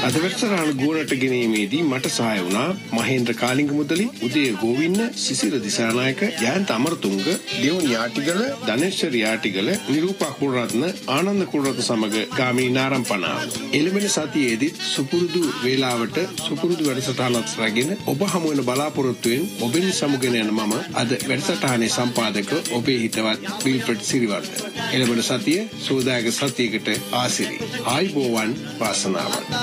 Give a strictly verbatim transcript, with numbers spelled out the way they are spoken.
අද වැඩසටහන ගුවනට ගෙනීමේදී මට සහාය වුණා මහේන්ද්‍ර කාලිංග මුදලි, උදය ගෝවින්න, සිසිල දිසානායක, ජයන්ත අමරතුංග, දෙවුන් යාටිගල, ධනේශ්වර යාටිගල, නිරූපා කුලරත්න, ආනන්ද කුලරත්න සමග ගාමිණී නාරම්පනාව. එළඹෙන සතියේදී සුපුරුදු වේලාවට සුපුරුදු වැඩසටහනක් රැගෙන ඔබ හමු වෙන බලාපොරොත්තුවෙන් ඔබෙන් සමුගෙන යන මම අද වැඩසටහනේ සම්පාදක ඔබේ හිතවත් විල්ප්‍රඩ් සිරිවර්ධන. එළඹෙන සතිය සෝදායක සතියකට ආසිරි. ආයුබෝවන් වාසනාවන්.